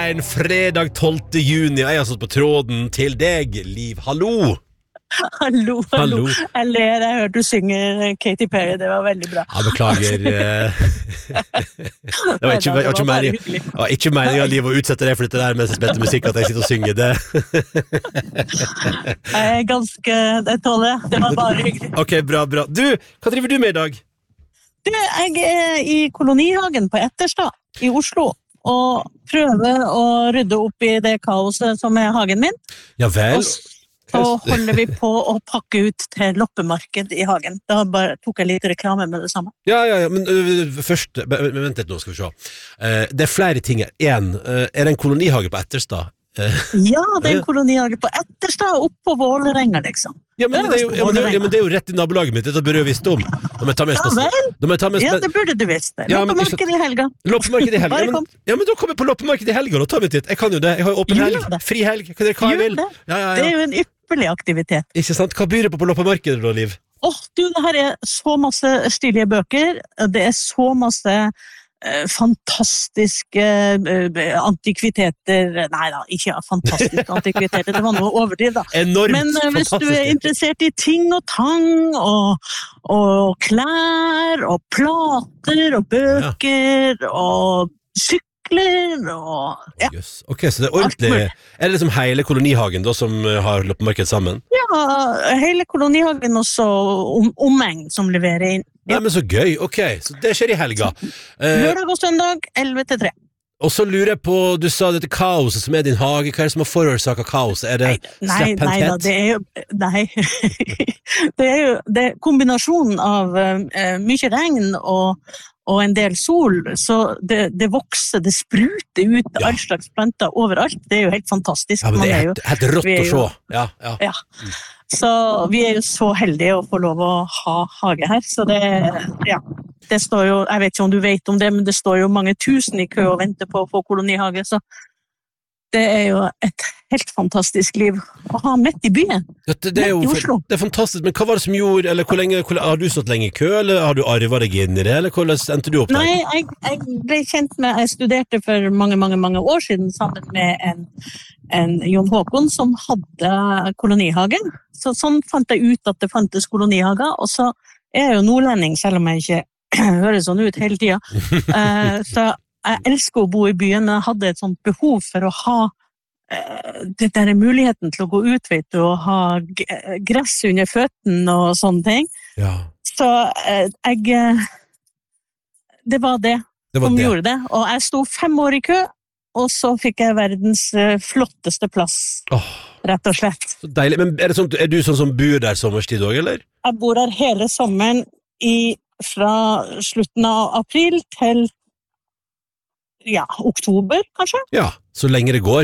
En fredag 12. juni, og jeg har stått på tråden til deg, Liv. Hallo! Hallo. Jeg ler, jeg hørte du synge Katy Perry, det var veldig bra. Ja, beklager. Det var ikke meningen, Liv, å utsette deg for dette der mens jeg spilte musikk, at jeg sitter og synger det. Det tåler jeg. Det var bare hyggelig. Ok, bra. Du, hva driver du med i dag? Du, jeg er i kolonihagen på Etterstad i Oslo, og prøver å rydde opp i det kaoset som er hagen min. Ja vel. Så holder vi på å pakke ut til loppemarked i hagen. Da bare tok jeg litt reklame med det samme. Ja, men først, vent litt nå, skal vi se. Det er flere ting her. Er det en kolonihage på Etterstad? Ja, det er en kolonihage på Etterstad, opp på Vålerenga, liksom. Ja, men det er jo rett i nabolaget mitt, det burde jeg visst om. Ja, det burde du visst. Loppemarked i helga. Loppemarked i helga? Ja, men da kommer jeg på loppemarked i helga, da tar vi titt. Jeg kan jo det, jeg har jo åpen helg, fri helg, hva jeg vil. Det er jo en ypperlig aktivitet. Ikke sant? Hva byr det på loppemarkedet da, Liv? Du, det her er så masse stilige bøker, det er så masse fantastiske antikviteter. Nei da, ikke fantastiske antikviteter, det var noe overdriv da. Enormt men hvis du er interessert i ting og tang og klær og plater og bøker og sykler og ja. Yes. Ok, så det er ordentlig. Er det liksom hele kolonihagen da som har loppemarked sammen? Ja, hele kolonihagen og så omheng som leverer inn. Ja. Nei, men så gøy, ok, så det skjer i helga. Lørdag og søndag, 11-3. Og så lurer jeg på, du sa dette kaoset som er din hage, hva er det som har forårsaket kaos? Er det slepphendthet? Nei, det er kombinasjonen av mye regn og en del sol, så det vokser, det spruter ut all slags planter overalt. Det er jo helt fantastisk. Ja, men det er helt rått å se. Ja. Så vi er jo så heldige å få lov å ha hage her, så det står jo, jeg vet ikke om du vet om det, men det står jo mange tusen i kø og venter på å få kolonihage, så det er jo et helt fantastisk liv å ha midt i byen. Det er jo, i Oslo. Det er fantastisk, men hva var det som gjorde, eller hvor lenge har du stått lenge i kø, eller har du arvet deg inn i det, eller hvordan endte du opp der? Nei, jeg ble kjent med, jeg studerte for mange år siden sammen med en Jon Håkon som hadde kolonihagen. Så sånn fant jeg ut at det fantes kolonihager, og så er jeg jo nordlending, selv om jeg ikke høres sånn ut hele tiden. Så jeg elsker å bo i byen, men jeg hadde et sånt behov for å ha det der muligheten til å gå ut, vet du, og ha gress under føttene og sånne ting. Ja. Så det var det som gjorde det. Og jeg sto 5 år i kø, og så fikk jeg verdens flotteste plass, rett og slett. Så deilig. Men er du sånn som bor der sommerstid også, eller? Jeg bor der hele sommeren fra slutten av april til oktober, kanskje? Ja, så lenge det går.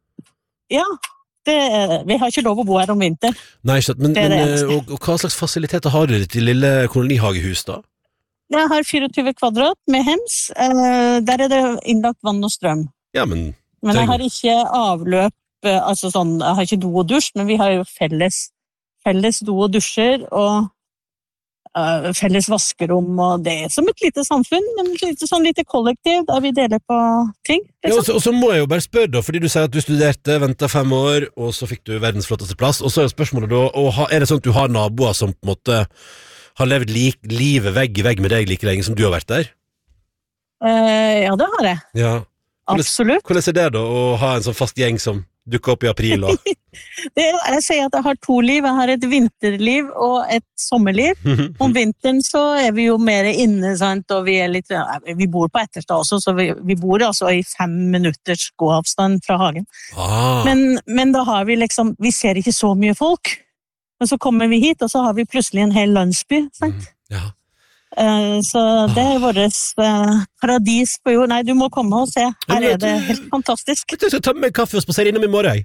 Vi har ikke lov å bo her om vinter. Nei, men og hva slags fasiliteter har du i ditt lille kolonihagehus da? Jeg har 24 kvadrat med hems. Der er det innlagt vann og strøm. Ja, men jeg har ikke avløp, altså sånn, jeg har ikke do og dusj, men vi har jo felles do og dusjer, og felles vaskerom, og det er som et lite samfunn, men sånn lite kollektiv der vi deler på ting. Liksom. Ja, og så må jeg jo bare spørre da, fordi du sier at du studerte, ventet 5 år, og så fikk du verdens flotteste plass, og så er jo spørsmålet da, er det sånn at du har naboer som på en måte har levd livet vegg i vegg med deg like lenge som du har vært der? Ja, det har jeg. Ja. Absolutt. Hvordan er det da, å ha en sånn fast gjeng som dukker opp i april? Jeg sier at jeg har 2 liv. Jeg har et vinterliv og et sommerliv. Om vinteren så er vi jo mer inne, sant? Og vi bor på Etterstad også, så vi bor altså i 5 minutters gåavstand fra hagen. Men da har vi vi ser ikke så mye folk. Men så kommer vi hit, og så har vi plutselig en hel landsby, sant? Ja. Så det er vårt paradis på jord. Nei, du må komme og se. Her er det helt fantastisk. Jeg skal ta med kaffe og spasere innom i morgen.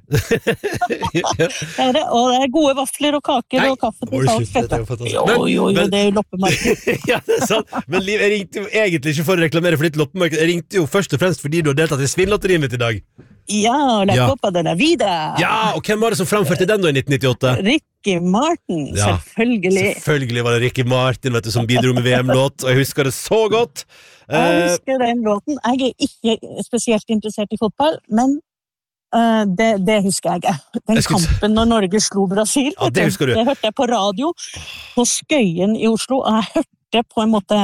Og det er gode vafler og kaker og kaffe til salg. Jo, det er jo loppemarked. Ja, det er sant. Men Liv, jeg ringte jo egentlig ikke for å reklamere for ditt loppemarked. Jeg ringte jo først og fremst fordi du har deltatt i Svinnlotteriet mitt i dag. Ja, la Copa de la Vida. Ja, og hvem var det som framførte den da i 1998? Ricky Martin, selvfølgelig. Selvfølgelig var det Ricky Martin, vet du, som bidro med VM-låt, og jeg husker det så godt. Jeg husker den låten. Jeg ikke spesielt interessert I fotball, men det husker jeg. Den kampen når Norge slo Brasil, det husker du. Det hørte jeg på radio på Skøyen I Oslo, og jeg hørte på en måte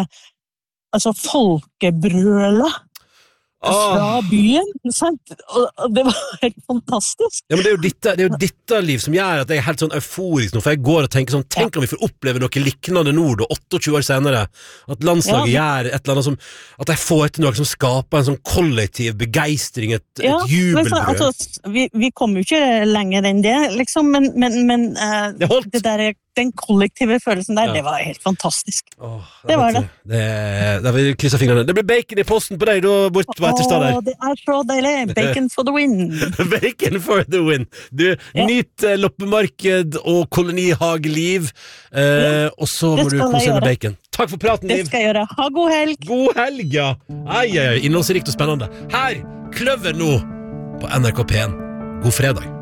folkebrøla fra byen, sant? Og det var helt fantastisk. Ja, men det er jo dette liv som gjør at jeg helt sånn euforisk nå, for jeg går og tenker sånn, tenk om vi får oppleve noe liknende nå, 28 år senere, at landslaget gjør et eller annet som, at jeg får til noe som skaper en sånn kollektiv begeistring, et jubelbrød. Vi kom jo ikke lenger enn det, liksom, men det der, den kollektive følelsen der, det var helt fantastisk. Det var det. Det vil krysse fingrene. Det blir bacon I posten på deg da, bort på etterstad der. Det så deilig. Bacon for the win. Bacon for the win. Du, nyt loppemarked og kolonihageliv, og så må du kose med bacon. Takk for praten, Liv. Det skal jeg gjøre. Ha god helg. God helg, ja. Innholdsrikt og spennende. Her, Kløver nå på NRK P1. God fredag.